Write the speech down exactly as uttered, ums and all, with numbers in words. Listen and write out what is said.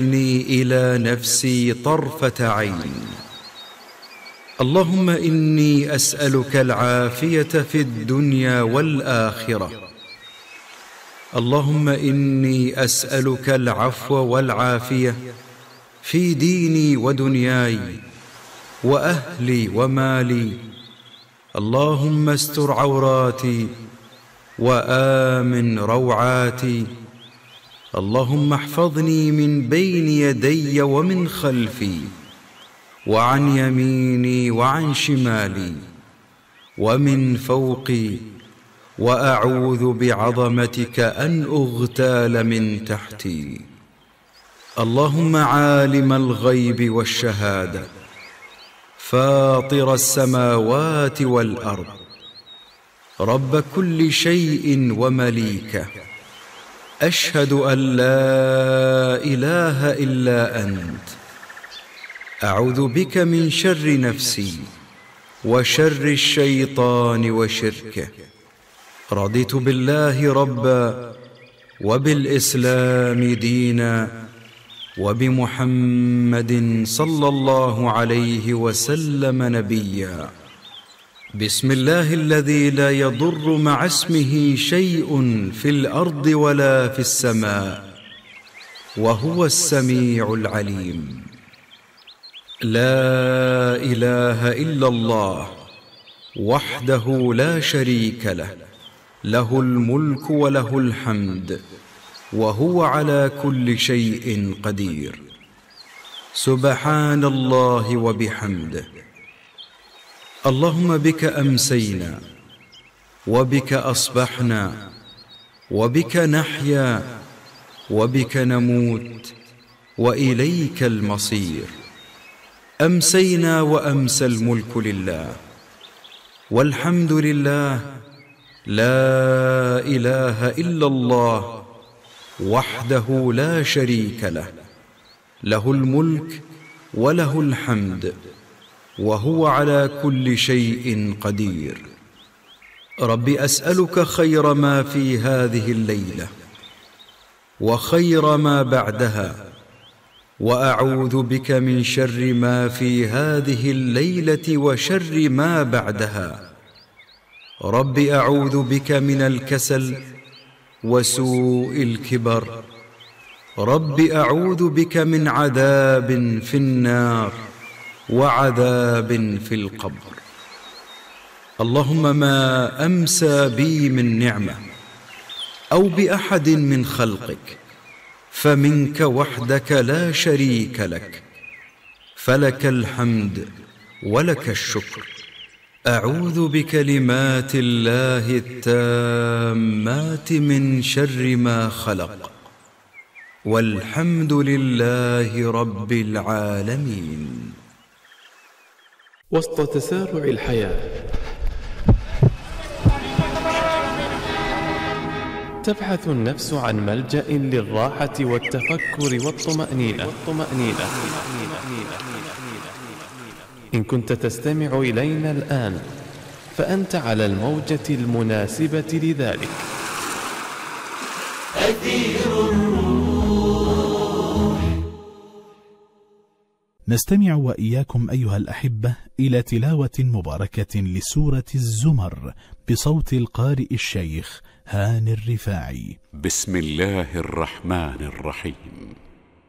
إني إلى نفسي طرفة عين. اللهم إني أسألك العافية في الدنيا والآخرة. اللهم إني أسألك العفو والعافية في ديني ودنياي وأهلي ومالي. اللهم استر عوراتي وآمن روعاتي. اللهم احفظني من بين يدي ومن خلفي وعن يميني وعن شمالي ومن فوقي، وأعوذ بعظمتك أن أغتال من تحتي. اللهم عالم الغيب والشهادة، فاطر السماوات والأرض، رب كل شيء ومليكه، أشهد أن لا إله إلا أنت. أعوذ بك من شر نفسي وشر الشيطان وشركه. رضيت بالله ربا وبالإسلام دينا وبمحمد صلى الله عليه وسلم نبيا. بسم الله الذي لا يضر مع اسمه شيء في الأرض ولا في السماء، وهو السميع العليم. لا إله إلا الله وحده لا شريك له، له الملك وله الحمد، وهو على كل شيء قدير. سبحان الله وبحمده. اللهم بك أمسينا وبك أصبحنا وبك نحيا وبك نموت وإليك المصير. أمسينا وأمسى الملك لله والحمد لله، لا إله إلا الله وحده لا شريك له، له الملك وله الحمد، وهو على كل شيء قدير. رب أسألك خير ما في هذه الليلة وخير ما بعدها، وأعوذ بك من شر ما في هذه الليلة وشر ما بعدها. رب أعوذ بك من الكسل وسوء الكبر. رب أعوذ بك من عذاب في النار وعذاب في القبر. اللهم ما أمسى بي من نعمة أو بأحد من خلقك فمنك وحدك لا شريك لك، فلك الحمد ولك الشكر. أعوذ بكلمات الله التامات من شر ما خلق، والحمد لله رب العالمين. وسط تسارع الحياة تبحث النفس عن ملجأ للراحة والتفكر والطمأنينة. إن كنت تستمع إلينا الآن فأنت على الموجة المناسبة لذلك. أثير الروح. نستمع وإياكم أيها الأحبة إلى تلاوة مباركة لسورة الزمر بصوت القارئ الشيخ هاني الرفاعي. بسم الله الرحمن الرحيم.